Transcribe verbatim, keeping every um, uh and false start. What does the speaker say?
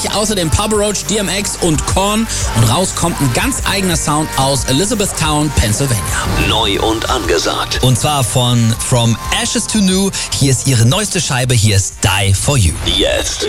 Außerdem Papa Roach, D M X und Korn. Und raus kommt ein ganz eigener Sound aus Elizabethtown, Pennsylvania. Neu und angesagt. Und zwar von From Ashes to New. Hier ist ihre neueste Scheibe. Hier ist Die For You. Jetzt